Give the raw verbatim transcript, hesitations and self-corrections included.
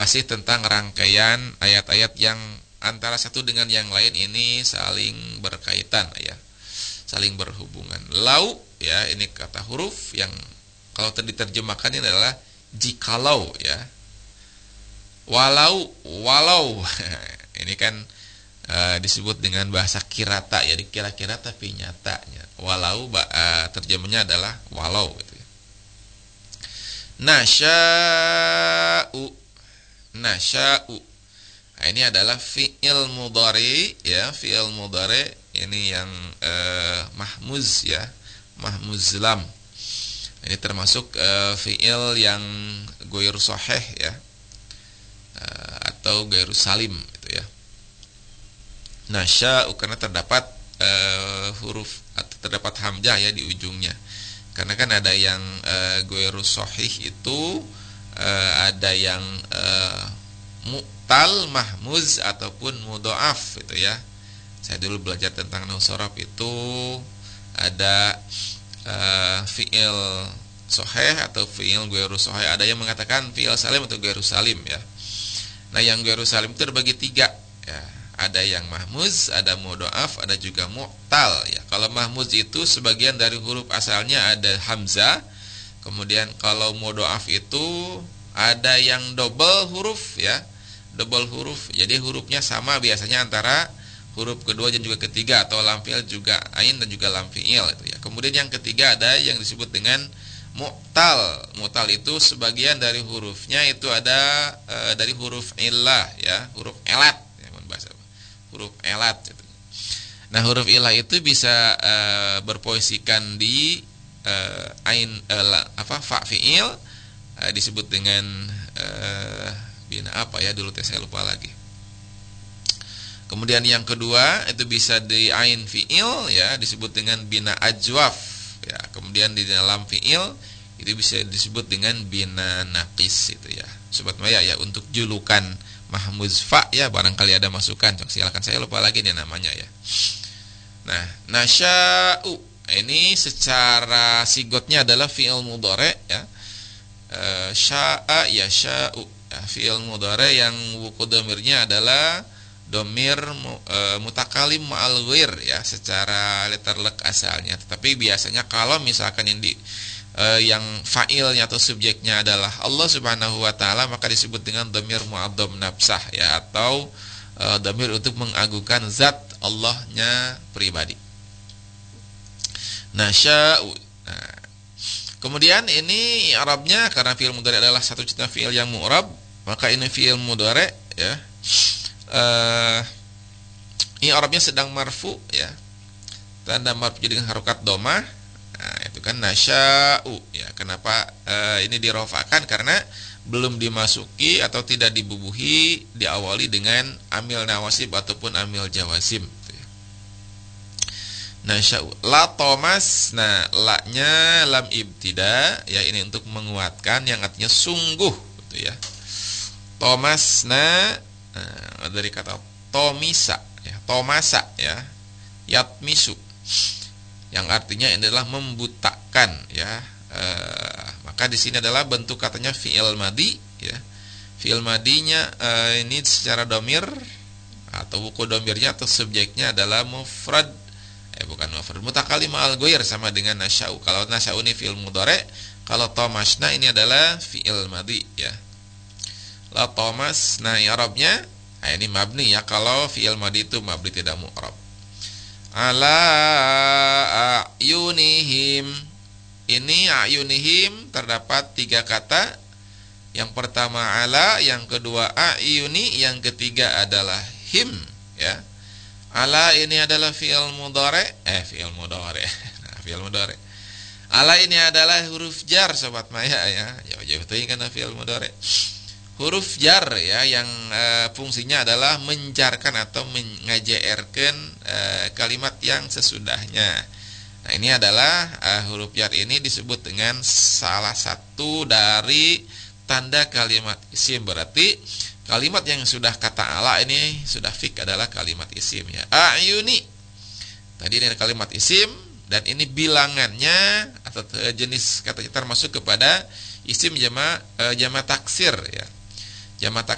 masih tentang rangkaian ayat-ayat yang antara satu dengan yang lain ini saling berkaitan ya, saling berhubungan. Lau ya, ini kata huruf yang kalau diterjemahkan ini adalah jikalau ya. Walau, walau ini kan uh, disebut dengan bahasa kirata ya, dikira-kira tapi nyatanya. Walau uh, terjemahnya adalah walau gitu ya. Nasya'u, nasya'u. Nah, ini adalah fi'il mudhari ya, fi'il mudhari ini yang uh, mahmuz ya, mahmuz lam. Ini termasuk uh, fi'il yang ghairu sahih ya, uh, atau ghairu salim gitu ya. Nasya'u karena terdapat uh, huruf atau terdapat hamzah ya di ujungnya. Karena kan ada yang uh, ghairu sahih itu uh, ada yang uh, mu'tal, mahmuz ataupun mudha'af gitu ya. Saya dulu belajar tentang nahwu sharaf itu ada uh, fi'il sahih atau fi'il ghairu sahih. Ada yang mengatakan fi'il salim atau ghairu salim ya. Nah, yang ghairu salim itu terbagi tiga ya. Ada yang mahmuz, ada mudha'af, ada juga mu'tal ya. Kalau mahmuz itu sebagian dari huruf asalnya ada hamzah. Kemudian kalau mudha'af itu ada yang double huruf ya. Double huruf. Jadi hurufnya sama biasanya antara huruf kedua dan juga ketiga, atau lam fi'il juga ain dan juga lam fi'il itu ya. Kemudian yang ketiga ada yang disebut dengan mu'tal. Mu'tal itu sebagian dari hurufnya itu ada e, dari huruf illah ya, huruf elat ya, bahasa huruf elat gitu. Nah, huruf illah itu bisa e, berposisikan di e, ain e, la, apa fa fi'il e, disebut dengan e, bina apa ya, dulu saya lupa lagi. Kemudian yang kedua itu bisa di ain fi'il ya, disebut dengan bina ajwaf ya. Kemudian di dalam fi'il itu bisa disebut dengan bina naqis itu ya. Sobat Maya ya, untuk julukan mahmuz fa ya, barangkali ada masukan, silakan, saya lupa lagi nih namanya ya. Nah, nasya'u ini secara sigotnya adalah fi'il mudhari ya. E, sya'a yasha'u ya, fi'il mudhari yang wuku dhamirnya adalah domir e, mutakalim ma'al ghair ya, secara letterlek asalnya. Tetapi biasanya kalau misalkan yang di e, yang fa'ilnya atau subjeknya adalah Allah Subhanahu wa taala, maka disebut dengan domir mu'adzam nafsah ya, atau e, domir untuk mengagungkan zat Allahnya pribadi. Nasya'u. Nah, kemudian ini i'rabnya karena fi'il mudhari adalah satu contoh fi'il yang mu'rab, maka ini fi'il mudhari ya. Uh, ini Arabnya sedang marfu ya, tanda marfu dengan harokat domah. Nah, itu kan nasya'u ya. Kenapa uh, ini dirofakan? Karena belum dimasuki atau tidak dibubuhi, diawali dengan amil nawasib ataupun amil jawazim gitu ya. Nasya'u la tomas. Nah, la-nya lam ibtida ya, ini untuk menguatkan yang artinya sungguh gitu ya. Tomasna Nah, dari kata tomisa ya, tomasa ya, yatmisu, yang artinya ini adalah membutakan ya. E, maka di sini adalah bentuk katanya fi'il madi ya. Fi'il madinya e, ini secara domir atau wuku domirnya atau subjeknya adalah mufrad, eh bukan mufrad, mutakalim ma'al ghair, sama dengan nasya'u. Kalau nasya'u ini fi'il mudhari, kalau tomasna ini adalah fi'il madi ya. La tomas. Nah, i'rabnya nah ini mabni ya, kalau fi'il madi itu mabni tidak mu'rab. Ala a'yunihim. Ini a'yunihim terdapat tiga kata. Yang pertama ala, yang kedua a'yuni, yang ketiga adalah him ya. Ala ini adalah fi'il mudhari, eh fi'il mudhari. Nah, fi'il mudhari. Ala ini adalah huruf jar sobat Maya ya. Jauh-jauh teuing kana fi'il mudhari. Huruf jar ya, yang e, fungsinya adalah menjarkan atau mengajaerkan e, kalimat yang sesudahnya. Nah, ini adalah e, huruf jar ini disebut dengan salah satu dari tanda kalimat isim. Berarti kalimat yang sudah kata ala ini sudah fik adalah kalimat isim ya. A'yuni tadi ini kalimat isim, dan ini bilangannya atau jenis katanya termasuk kepada isim jama e, jama taksir ya. Jama